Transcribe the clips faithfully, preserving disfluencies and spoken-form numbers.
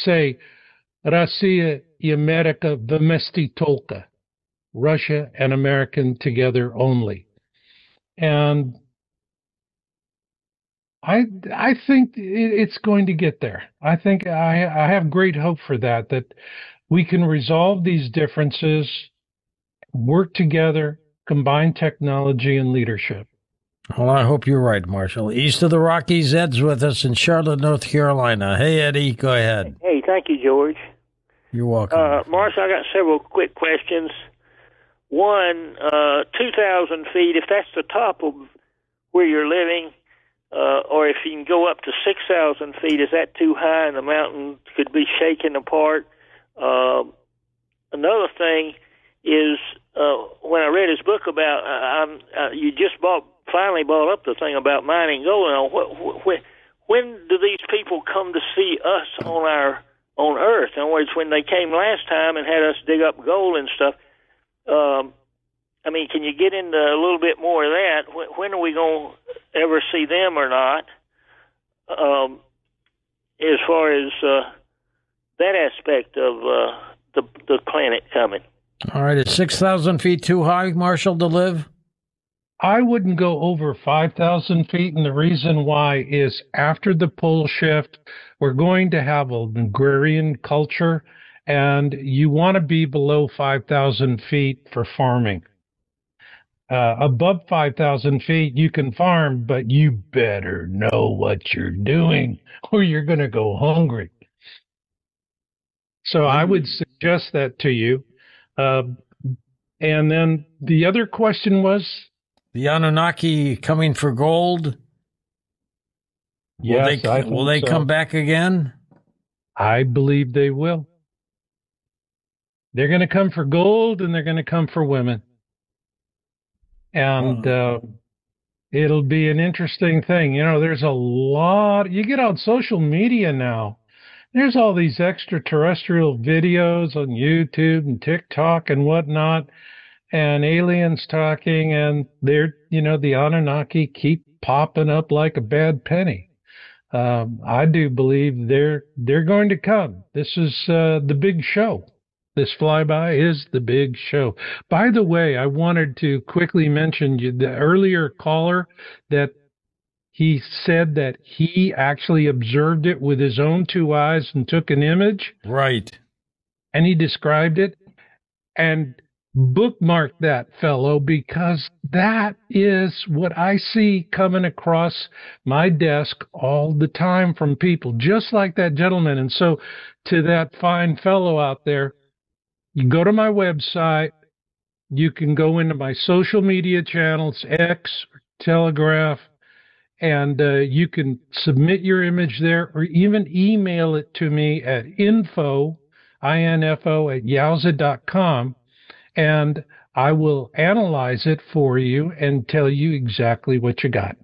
say, Россия и Америка вместе только. Russia and American together only. And I I think it's going to get there. I think I I have great hope for that, that we can resolve these differences, work together, combine technology and leadership. Well, I hope you're right, Marshall. East of the Rockies, Ed's with us in Charlotte, North Carolina. Hey, Eddie, go ahead. Hey, thank you, George. You're welcome. Uh, Marshall, I got several quick questions. One, uh, two thousand feet, if that's the top of where you're living, uh, or if you can go up to six thousand feet, is that too high and the mountain could be shaken apart? Uh, another thing is, uh, when I read his book about, uh, I'm, uh, you just bought, finally brought up the thing about mining gold. And what, when, when do these people come to see us on our on Earth? In other words, when they came last time and had us dig up gold and stuff, um, I mean, can you get into a little bit more of that? When, when are we going to ever see them or not? Um, as far as uh, that aspect of uh, the the planet coming. All right, is six thousand feet too high, Marshall, to live? I wouldn't go over five thousand feet, and the reason why is after the pole shift, we're going to have an agrarian culture, and you want to be below five thousand feet for farming. Uh, above five thousand feet, you can farm, but you better know what you're doing, or you're going to go hungry. So I would suggest that to you. Uh, and then the other question was? The Anunnaki coming for gold? Will Yes, they, I will they so. come back again? I believe they will. They're going to come for gold, and they're going to come for women. And uh, it'll be an interesting thing. You know, there's a lot. You get on social media now. There's all these extraterrestrial videos on YouTube and TikTok and whatnot, and aliens talking, and they're, you know, the Anunnaki keep popping up like a bad penny. Um, I do believe they're they're going to come. This is uh, the big show. This flyby is the big show. By the way, I wanted to quickly mention you, the earlier caller, that he said that he actually observed it with his own two eyes and took an image. Right. And he described it. And bookmark that, fellow, because that is what I see coming across my desk all the time from people, just like that gentleman. And so to that fine fellow out there, you go to my website, you can go into my social media channels, X, Telegraph, and uh, you can submit your image there, or even email it to me at info, I N F O, at yowza dot com, and I will analyze it for you and tell you exactly what you got.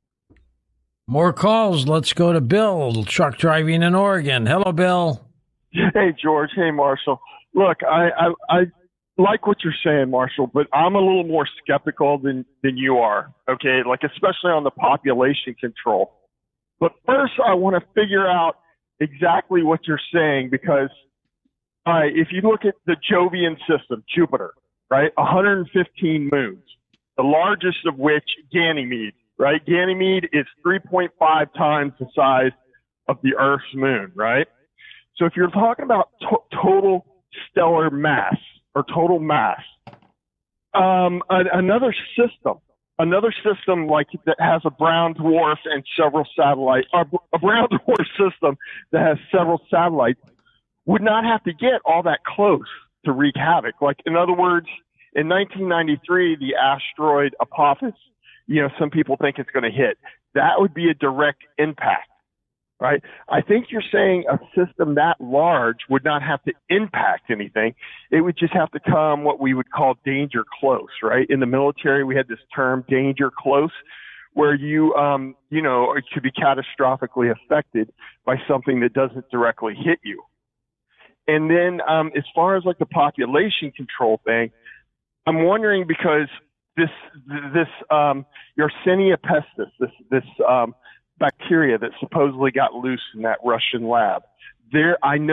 More calls. Let's go to Bill, truck driving in Oregon. Hello, Bill. Hey, George. Hey, Marshall. Look, I, I, I like what you're saying, Marshall, but I'm a little more skeptical than, than you are, okay, like especially on the population control. But first, I want to figure out exactly what you're saying because, all right, if you look at the Jovian system, Jupiter, right, one hundred fifteen moons, the largest of which, Ganymede, right? Ganymede is three point five times the size of the Earth's moon, right? So if you're talking about to- total stellar mass or total mass, um, a- another system, another system like that has a brown dwarf and several satellites, or a brown dwarf system that has several satellites would not have to get all that close to wreak havoc. Like, in other words, in nineteen ninety-three, the asteroid Apophis, you know, some people think it's going to hit. That would be a direct impact, right? I think you're saying a system that large would not have to impact anything. It would just have to come what we would call danger close, right? In the military, we had this term danger close, where you, um, you know, it could be catastrophically affected by something that doesn't directly hit you. And then um, as far as like the population control thing, I'm wondering because this this um, Yersinia pestis, this this um, bacteria that supposedly got loose in that Russian lab, there I know.